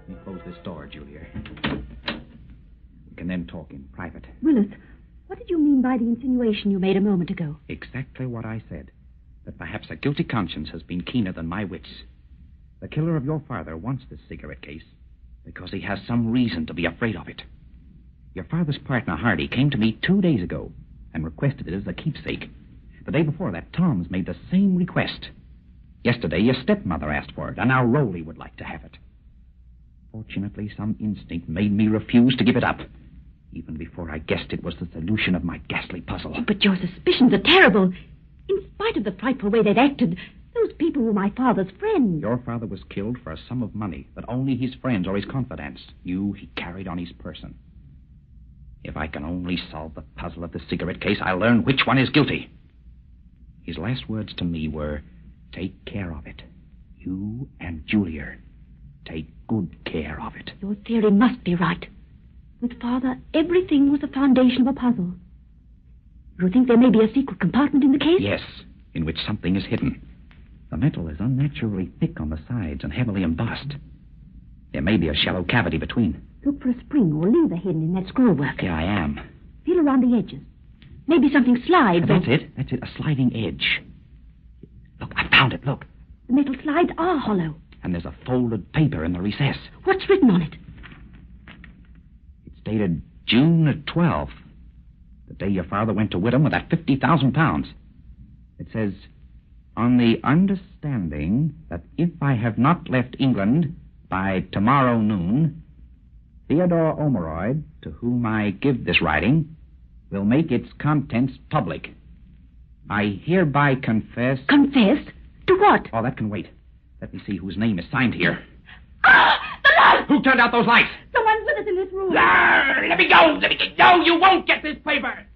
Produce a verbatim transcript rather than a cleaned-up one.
Let me close this door, Julia. We can then talk in private. Willis, what did you mean by the insinuation you made a moment ago? Exactly what I said. That perhaps a guilty conscience has been keener than my wits. The killer of your father wants this cigarette case because he has some reason to be afraid of it. Your father's partner, Hardy, came to me two days ago and requested it as a keepsake. The day before that, Tom's made the same request. Yesterday, your stepmother asked for it, and now Rowley would like to have it. Fortunately, some instinct made me refuse to give it up, even before I guessed it was the solution of my ghastly puzzle. Oh, but your suspicions are terrible. In spite of the frightful way they've acted, those people were my father's friends. Your father was killed for a sum of money that only his friends or his confidants knew he carried on his person. If I can only solve the puzzle of the cigarette case, I'll learn which one is guilty. His last words to me were, take care of it. You and Julia. Take good care of it. Your theory must be right. With Father, everything was the foundation of a puzzle. You think there may be a secret compartment in the case? Yes, in which something is hidden. The metal is unnaturally thick on the sides and heavily embossed. There may be a shallow cavity between. Look for a spring or lever hidden in that scrollwork. Here I am. Feel around the edges. Maybe something slides. That's or... it. That's it. A sliding edge. Look, I found it. Look. The metal slides are hollow. And there's a folded paper in the recess. What's written on it? It's dated June twelfth, the day your father went to Whittam with that fifty thousand pounds. It says, on the understanding that if I have not left England by tomorrow noon, Theodore Omeroyd, to whom I give this writing, will make its contents public. I hereby confess... Confess? To what? Oh, that can wait. Let me see whose name is signed here. Ah! The light! Who turned out those lights? Someone's with us in this room. Ah, let me go! Let me go! No, you won't get this paper!